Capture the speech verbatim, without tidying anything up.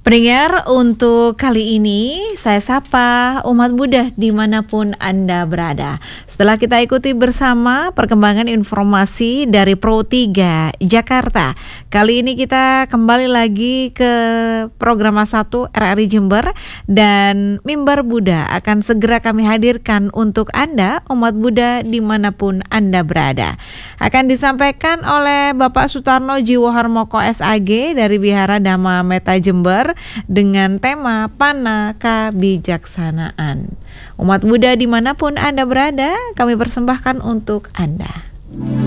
Pendengar, untuk kali ini saya sapa umat Buddha dimanapun Anda berada. Setelah kita ikuti bersama perkembangan informasi dari Pro tiga Jakarta, kali ini kita kembali lagi ke program satu R R I Jember, dan Mimbar Buddha akan segera kami hadirkan untuk Anda umat Buddha dimanapun Anda berada. Akan disampaikan oleh Bapak Sutarno Jiwoharmoko S A G dari Wihara Dhamma Metta Jember dengan tema Panna Kabijaksanaan. Umat Buddha dimanapun Anda berada, kami persembahkan untuk Anda.